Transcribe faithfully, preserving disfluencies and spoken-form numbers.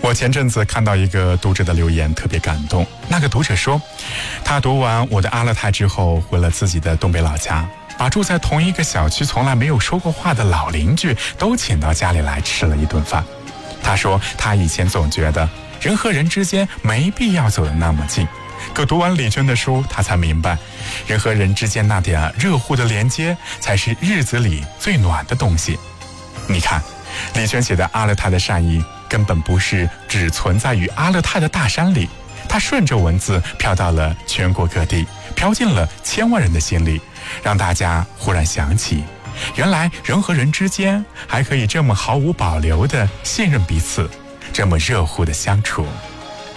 我前阵子看到一个读者的留言，特别感动。那个读者说，他读完我的阿勒泰之后，回了自己的东北老家，把住在同一个小区从来没有说过话的老邻居都请到家里来吃了一顿饭。他说他以前总觉得人和人之间没必要走得那么近，可读完李娟的书，他才明白，人和人之间那点热乎的连接才是日子里最暖的东西。你看，李娟写的阿勒泰的善意根本不是只存在于阿勒泰的大山里，它顺着文字飘到了全国各地，飘进了千万人的心里，让大家忽然想起，原来人和人之间还可以这么毫无保留地信任彼此，这么热乎的相处。